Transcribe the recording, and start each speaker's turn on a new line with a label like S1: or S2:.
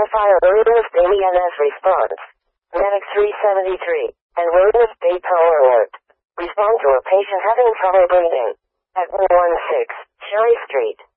S1: Verify a Williams Bay EMS response. Medic 373 and Williams Bay Power Alert. Respond to a patient having trouble breathing at 116 Cherry Street.